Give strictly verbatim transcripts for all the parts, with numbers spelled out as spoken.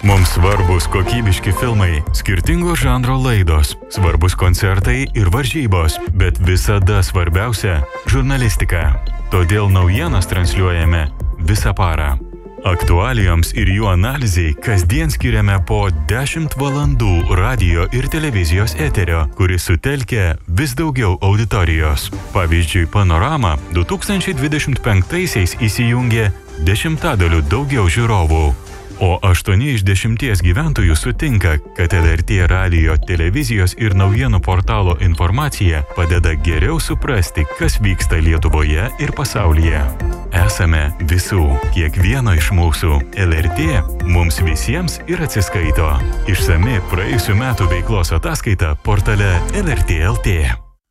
Mums svarbus kokybiški filmai, skirtingo žanro laidos, svarbus koncertai ir varžybos, bet visada svarbiausia – žurnalistika. Todėl naujienas transliuojame visą parą. Aktualijoms ir jų analizai kasdien skiriame po dešimt valandų radijo ir televizijos eterio, kuris sutelkia vis daugiau auditorijos. Pavyzdžiui, Panorama du tūkstančiai dvidešimt penktaisiais įsijungė dešimtadaliu daugiau žiūrovų. O aštuoni iš dešimties gyventojų sutinka, kad L R T radijo, televizijos ir naujienų portalo informacija padeda geriau suprasti, kas vyksta Lietuvoje ir pasaulyje. Esame visų, kiekvieno iš mūsų. L R T mums visiems ir atsiskaito. Išsami praėjusių metų veiklos ataskaita portale L R T L T.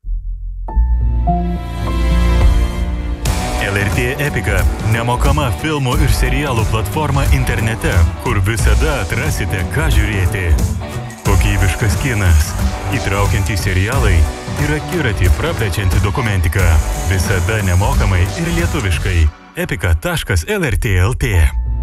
L R T Epika – nemokama filmų ir serialų platforma internete, kur visada atrasite, ką žiūrėti. Kokybiškas kinas, įtraukiantys serialai ir akiratį praplečianti dokumentika. Visada nemokamai ir lietuviškai. epika taškas L R T L T.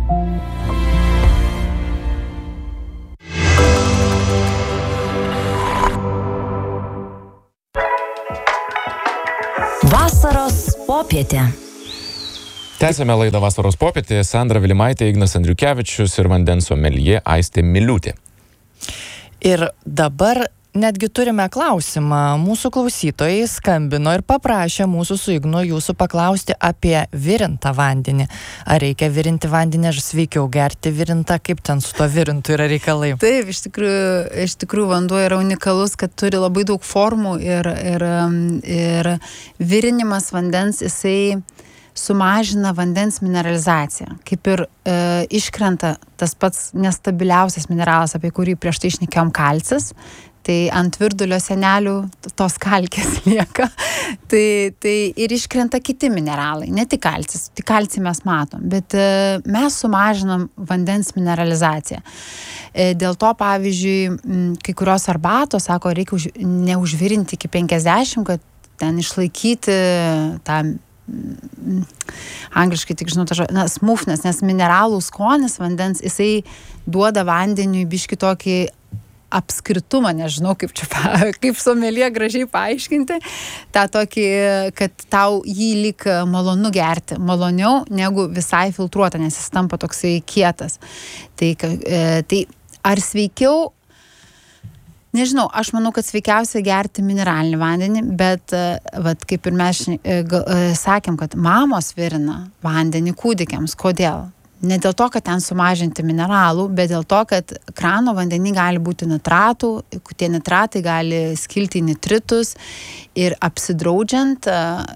Vasaros popietė. Tęsėme laidą Vasaros popietė. Sandra Vilimaitė, Ignas Andriukevičius ir vandens someljė Aistė Miliūtė. Ir dabar netgi turime klausimą. Mūsų klausytojai skambino ir paprašė mūsų su Ignu jūsų paklausti apie virintą vandenį. Ar reikia virinti vandenį, ar sveikiau gerti virintą, kaip ten su to virintu yra reikalai? Taip, iš tikrųjų, iš tikrųjų vanduo yra unikalus, kad turi labai daug formų ir, ir, ir virinimas vandens, jisai sumažina vandens mineralizaciją. Kaip ir e, iškrenta tas pats nestabiliausias mineralas, apie kurį prieš tai šnekėjom, kalcis, tai ant virdulio senelių tos kalkės lieka. tai, tai ir iškrenta kiti mineralai, ne tik kalcis. Tik kalcį mes matom, bet e, mes sumažinam vandens mineralizaciją. E, dėl to, pavyzdžiui, m, kai kurios arbatos, sako, reikia už, neužvirinti iki penkiasdešimt, kad ten išlaikyti tą angliškai tik žinau, na, smoothness, nes mineralų skonis vandens, jisai duoda vandeniui biškį tokį apskritumą, nežinau, kaip čia, kaip someljė gražiai paaiškinti, tą tokį, kad tau jį lyg malonu gerti, maloniau negu visai filtruota, nes jis tampa toksai kietas. Tai, tai ar sveikiau? Nežinau, aš manau, kad sveikiausia gerti mineralinį vandenį, bet vat, kaip ir mes sakėm, kad mamos virina vandenį kūdikiams. Kodėl? Ne dėl to, kad ten sumažinti mineralų, bet dėl to, kad krano vandenį gali būti nitratų, tie nitratai gali skilti į nitritus ir apsidraudžiant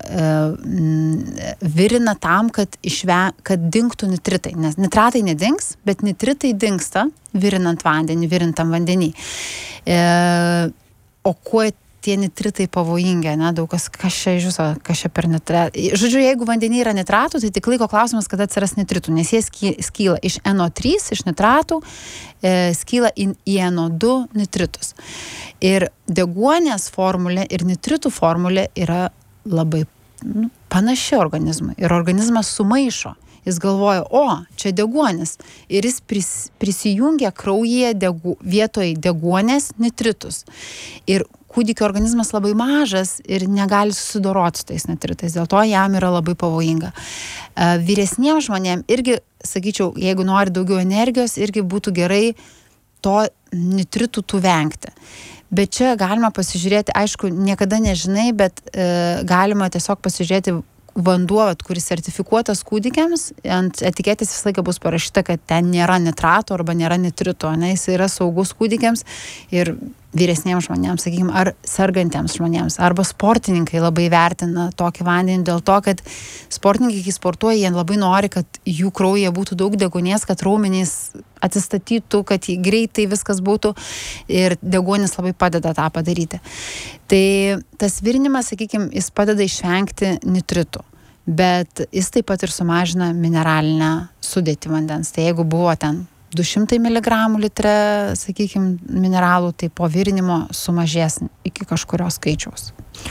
virina tam, kad, išve, kad dingtų nitritai. Nes nitratai nedings, bet nitritai dingsta virinant vandenį, virintam vandenį. E, o kuo tie nitritai pavojingi, ne, daug kas, kas čia iš viso, kas čia per nitratų. Žodžiu, jeigu vandenį yra nitratų, tai tik laiko klausimas, kada atsiras nitritų, nes jie skyla iš N O trys, iš nitratų, e, skyla į, į N O du nitritus. Ir deguonies formulė ir nitritų formulė yra labai nu, panaši organizmui. Ir organizmas sumaišo. Jis galvoja, o, čia deguonis. Ir jis pris, prisijungia kraujyje degu, vietoj deguonės nitritus. Ir kūdikio organizmas labai mažas ir negali susidoroti su tais nitritais. Dėl to jam yra labai pavojinga. Vyresniems žmonėms irgi, sakyčiau, jeigu nori daugiau energijos, irgi būtų gerai to nitritų tų vengti. Bet čia galima pasižiūrėti, aišku, niekada nežinai, bet e, galima tiesiog pasižiūrėti vanduo, kuris sertifikuotas kūdikiams, ant etiketės visą laiką bus parašyta, kad ten nėra nitrato arba nėra nitrito, ne, jis yra saugus kūdikiams ir vyresniems žmonėms, sakykime, ar sergantiems žmonėms, arba sportininkai labai vertina tokį vandenį dėl to, kad sportininkai, kai sportuoja, jie labai nori, kad jų kraujyje būtų daug deguonies, kad raumenys atsistatytų, kad greitai viskas būtų ir deguonis labai padeda tą padaryti. Tai tas virinimas, sakykime, jis padeda išvengti nitritų, bet jis taip pat ir sumažina mineralinę sudėtį vandens. Tai jeigu buvo ten du šimtai miligramų litre, sakykime, mineralų, tai po virinimo sumažės iki kažkurio skaičiaus.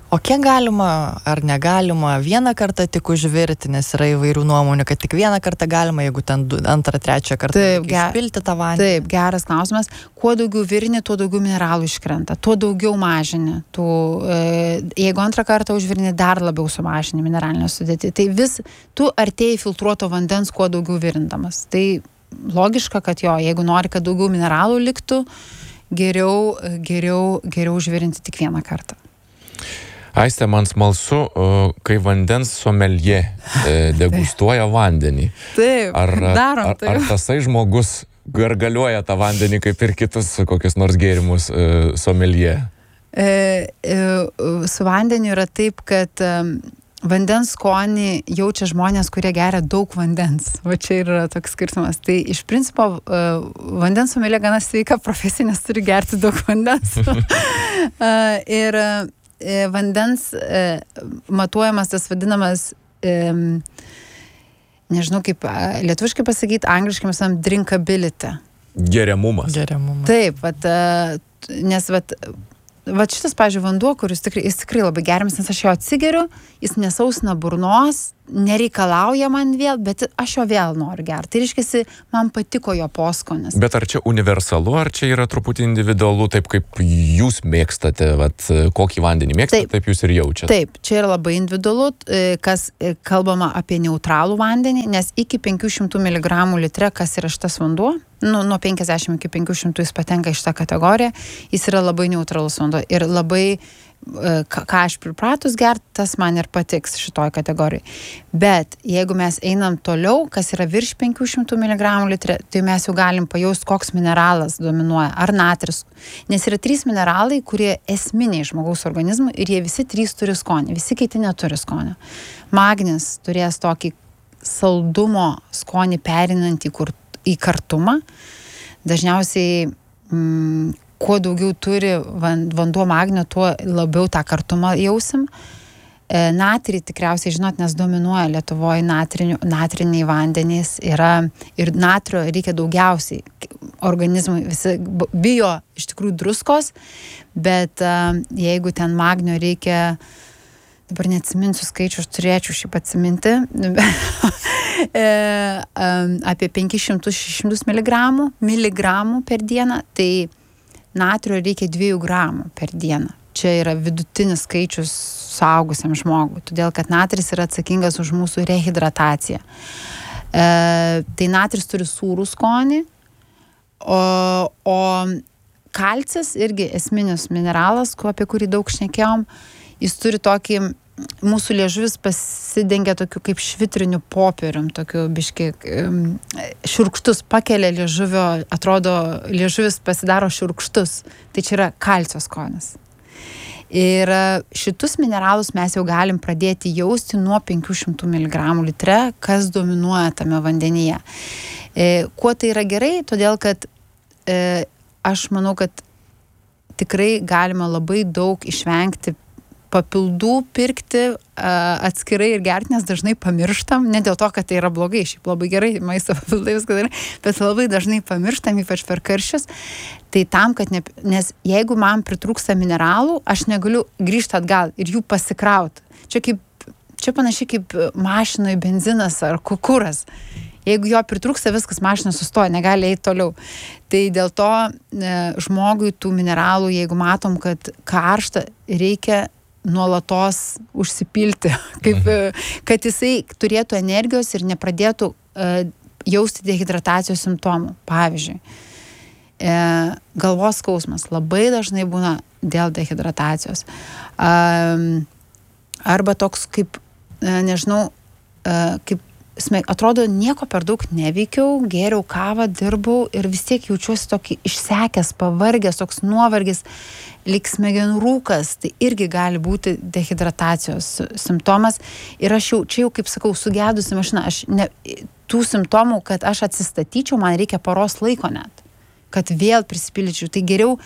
O kiek galima ar negalima vieną kartą tik užvirti, nes yra įvairių nuomonių, kad tik vieną kartą galima, jeigu ten du, antrą, trečią kartą Taip, ge- išpilti tą vandenį. Taip, geras klausimas. Kuo daugiau virini, tuo daugiau mineralų iškrenta, tuo daugiau mažini. Tų, e, jeigu antrą kartą užvirini, dar labiau sumažini mineralinę sudėtį. Tai vis, tu artėjai filtruoto vandens, kuo daugiau virindamas. Tai logiška, kad jo, jeigu nori, kad daugiau mineralų liktų, geriau, geriau, geriau užvirinti tik vieną kartą. Aiste, man smalsu, kai vandens someljė degustuoja vandenį. Taip, ar, darom ar, ar tasai žmogus gargaliuoja tą vandenį kaip ir kitus kokius nors gėrimus someljė? E, e, su vandeniu yra taip, kad e, vandens skonį jaučia žmonės, kurie geria daug vandens. Va čia yra toks skirtumas. Tai iš principo e, vandens someljė gana sveika profesija, nes turi gerti daug vandens. e, ir vandens e, matuojamas tas vadinamas, e, nežinau kaip lietuviškai pasakyti, angliškai mes sakom drinkability. Geriamumas. Geriamumas. Taip, vat, nes vat, vat šitas, pavyzdžiui, vanduo, kuris tikrai, jis tikrai labai geriamas, nes aš jo atsigeriu, jis nesausina burnos, nereikalauja man vėl, bet aš jo vėl noriu gerti. Tai reiškia, man patiko jo poskonis. Bet ar čia universalu, ar čia yra truputį individualu, taip kaip jūs mėgstate, vat, kokį vandenį mėgstate, taip, taip jūs ir jaučiate? Taip, čia yra labai individualu, kas kalbama apie neutralų vandenį, nes iki penkių šimtų miligramų litre, kas yra šitas vanduo, nu, nuo penkiasdešimt iki penkių šimtų jis patenka į šitą kategoriją, jis yra labai neutralus vanduo ir labai ką aš pripratus gerti, tas man ir patiks šitoj kategorijai. Bet jeigu mes einam toliau, kas yra virš penkių šimtų miligramų litre, tai mes jau galim pajausti, koks mineralas dominuoja, ar natris. Nes yra trys mineralai, kurie esminiai žmogaus organizmui ir jie visi trys turi skonį, visi kiti neturi skonio. Magnis turės tokį saldumo skonį perinantį kur, į kartumą. Dažniausiai mm, kuo daugiau turi vanduo magnio, tuo labiau tą kartumą jausim. E, natrį tikriausiai žinot, nes dominuoja Lietuvoje natriniai vandenys yra ir natrio reikia daugiausiai. Organizmui visi bijo iš tikrųjų druskos, bet e, jeigu ten magnio reikia, dabar neatsiminsiu skaičių, aš turėčiau šį atsiminti, e, e, apie penkis šimtus šešis šimtus miligramų, miligramų per dieną, tai natrio reikia dviejų gramų per dieną. Čia yra vidutinis skaičius suaugusiam žmogui, todėl kad natris yra atsakingas už mūsų rehidrataciją. E, tai natris turi sūrų skonį, o, o kalcis irgi esminis mineralas, apie kurį daug šnekėjom, jis turi tokį, mūsų liežuvis pasidengia tokiu kaip švitriniu popierium, tokiu biški šiurkštus, pakelia liežuvio, atrodo, liežuvis pasidaro šiurkštus. Tai čia yra kalcio skonis. Ir šitus mineralus mes jau galim pradėti jausti nuo penkių šimtų miligramų litre, kas dominuoja tame vandenyje. E, kuo tai yra gerai? Todėl, kad e, aš manau, kad tikrai galima labai daug išvengti papildų pirkti a, atskirai ir gerti, nes dažnai pamirštam, ne dėl to, kad tai yra blogai, šiaip labai gerai, maisto papildai viskas gerai, bet labai dažnai pamirštam, ypač per karščius. Tai tam, kad ne, nes jeigu man pritrūksta mineralų, aš negaliu grįžti atgal ir jų pasikrauti. Čia, kaip, čia panašiai kaip mašinoje benzinas ar kukuras. Jeigu jo pritrūksta, viskas, mašina sustoja, negali eiti toliau. Tai dėl to e, žmogui tų mineralų, jeigu matom, kad karšta, reikia nuolatos užsipilti, kaip, kad jisai turėtų energijos ir nepradėtų uh, jausti dehidratacijos simptomų. Pavyzdžiui, e, galvos skausmas labai dažnai būna dėl dehidratacijos. Um, arba toks kaip, uh, nežinau, uh, kaip atrodo, nieko per daug neveikiau, gėriau kavą, dirbau ir vis tiek jaučiuosi tokį išsekęs, pavargęs, toks nuovargis, lyg smegenų rūkas, tai irgi gali būti dehidratacijos simptomas. Ir aš jau, čia jau, kaip sakau, sugedusi mašina, aš ne, tų simptomų, kad aš atsistatyčiau, man reikia paros laiko net, kad vėl prisipildyčiau. Tai geriau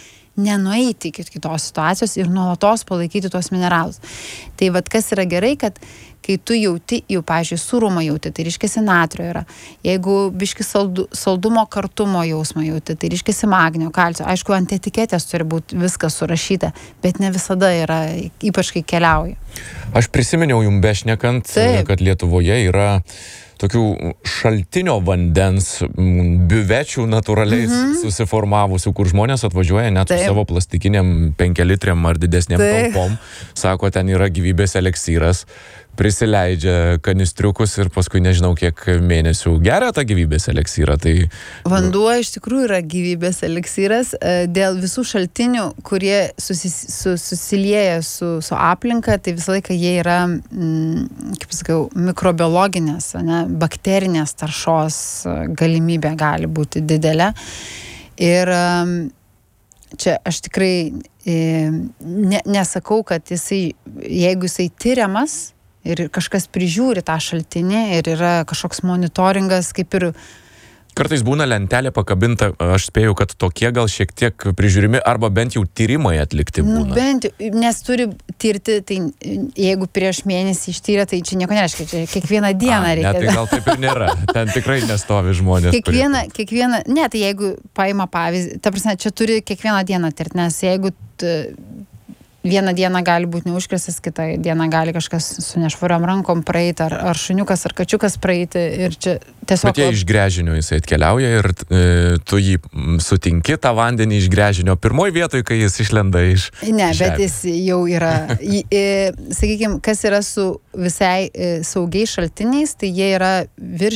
nenueiti iki kitos situacijos ir nuolatos palaikyti tuos mineralus. Tai vat kas yra gerai, kad kai tu jauti, jau, pavyzdžiui, surumą jauti, tai reiškia natrio yra. Jeigu biški saldu, saldumo kartumo jausmą jauti, tai reiškia magnio, kalcio. Aišku, ant etiketės turi būti viskas surašyta, bet ne visada yra, ypač kai keliauja. Aš prisiminiau jums bešnekant, Taip. kad Lietuvoje yra tokių šaltinio vandens biuvečių natūraliai mhm. susiformavusių, kur žmonės atvažiuoja net Taip. su savo plastikiniam penkialitriam ar didesniam Taip. talpom. Sako, ten yra gyvybės eleksyras, prisileidžia kanistriukus ir paskui nežinau kiek mėnesių geria tą gyvybės eliksyrą. Tai... Vanduo iš tikrųjų yra gyvybės eliksyras dėl visų šaltinių, kurie susis, su, susilieja su, su aplinka, tai visą laiką jie yra, mm, kaip sakau, mikrobiologinės, ne, bakterinės taršos galimybė gali būti didelė. Ir čia aš tikrai ne, nesakau, kad jisai, jeigu jisai tyriamas, ir kažkas prižiūri tą šaltinį ir yra kažkoks monitoringas, kaip ir... Kartais būna lentelė pakabinta, aš spėju, kad tokie gal šiek tiek prižiūrimi arba bent jau tyrimai atlikti būna. Nu, bent, nes turi tirti, tai jeigu prieš mėnesį ištyrė, tai čia nieko nereiškia, čia kiekvieną dieną A, reikia. Ne, tai gal taip ir nėra, ten tikrai nestovi žmonės. Kiekvieną, kiekvieną, ne, tai jeigu paima pavyzdį, ta prasme, čia turi kiekvieną dieną tirti, nes jeigu... T, vieną dieną gali būti neužkrėstas, kitą dieną gali kažkas su nešvariom rankom praeiti, ar, ar šuniukas, ar kačiukas praeiti ir čia tiesiog... Bet jie iš gręžinio jisai atkeliauja ir e, tu jį sutinki tą vandenį iš gręžinio pirmoji vietoje, kai jis išlenda iš... Ne, žemės. Bet jis jau yra... e, sakykime, kas yra su visai e, saugiais šaltiniais, tai jie yra virš